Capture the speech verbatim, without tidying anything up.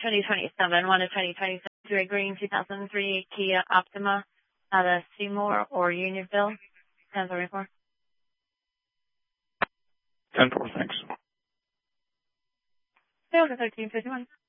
twenty twenty-seven, one to twenty twenty-seven, to a green two thousand three Kia Optima out of Seymour or Unionville, ten thirty-four. ten four, thanks. Sales are thirteen fifty-one.